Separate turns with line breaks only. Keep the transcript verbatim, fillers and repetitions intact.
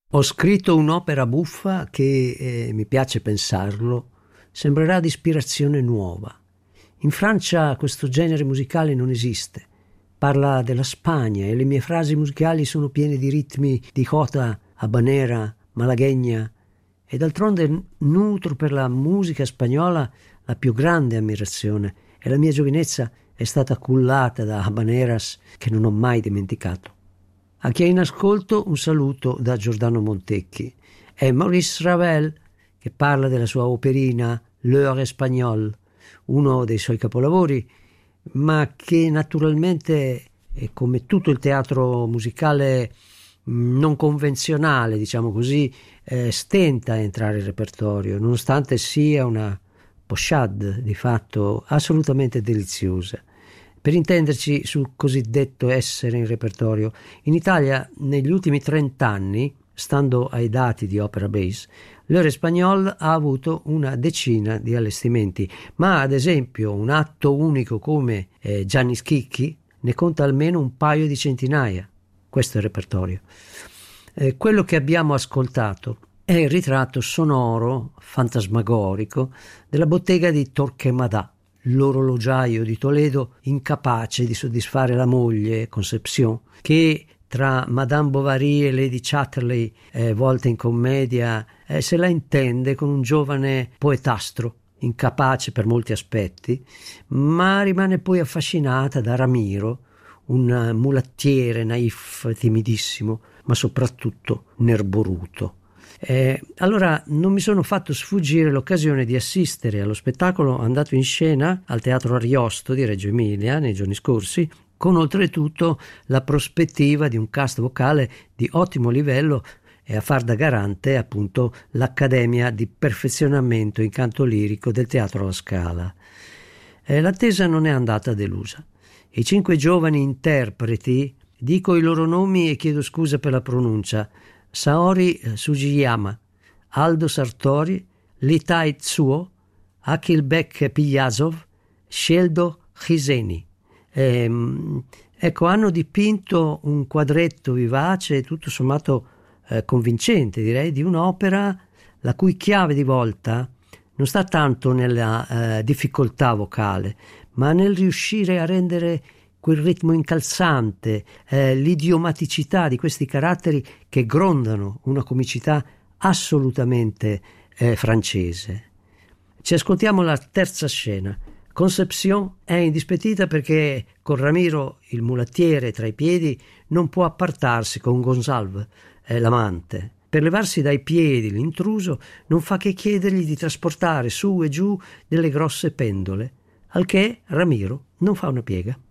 Ho scritto un'opera buffa che, eh, mi piace pensarlo, sembrerà di ispirazione nuova. In Francia questo genere musicale non esiste. Parla della Spagna e le mie frasi musicali sono piene di ritmi di jota, habanera, malagueña e d'altronde nutro per la musica spagnola la più grande ammirazione e la mia giovinezza è stata cullata da habaneras che non ho mai dimenticato. A chi è in ascolto un saluto da Giordano Montecchi. È Maurice Ravel che parla della sua operina L'heure espagnole, uno dei suoi capolavori, ma che naturalmente, come tutto il teatro musicale non convenzionale, diciamo così, eh, stenta a entrare in repertorio, nonostante sia una pochade di fatto assolutamente deliziosa. Per intenderci sul cosiddetto essere in repertorio, in Italia negli ultimi trent'anni, stando ai dati di Opera Base, l'Heure Espagnole ha avuto una decina di allestimenti, ma ad esempio un atto unico come eh, Gianni Schicchi ne conta almeno un paio di centinaia. Questo è il repertorio. Eh, quello che abbiamo ascoltato è il ritratto sonoro, fantasmagorico, della bottega di Torquemada, l'orologiaio di Toledo incapace di soddisfare la moglie, Concepción, che tra Madame Bovary e Lady Chatterley, eh, volte in commedia, eh, se la intende con un giovane poetastro, incapace per molti aspetti, ma rimane poi affascinata da Ramiro, un mulattiere naif, timidissimo, ma soprattutto nerboruto. Eh, allora non mi sono fatto sfuggire l'occasione di assistere allo spettacolo andato in scena al Teatro Ariosto di Reggio Emilia nei giorni scorsi, con oltretutto la prospettiva di un cast vocale di ottimo livello e a far da garante appunto l'Accademia di Perfezionamento in Canto Lirico del Teatro alla Scala. Eh, l'attesa non è andata delusa. I cinque giovani interpreti, dico i loro nomi e chiedo scusa per la pronuncia: Saori Sugiyama, Aldo Sartori, Litai Tsuo, Akilbek Piyazov, Sceldo Chiseni. Ehm, ecco, hanno dipinto un quadretto vivace e tutto sommato eh, convincente, direi, di un'opera la cui chiave di volta non sta tanto nella eh, difficoltà vocale, ma nel riuscire a rendere quel ritmo incalzante, eh, l'idiomaticità di questi caratteri che grondano una comicità assolutamente eh, francese. Ci ascoltiamo la terza scena. Concepción è indispettita perché con Ramiro, il mulattiere tra i piedi, non può appartarsi con Gonzalve, eh, l'amante. Per levarsi dai piedi l'intruso non fa che chiedergli di trasportare su e giù delle grosse pendole, al che Ramiro non fa una piega.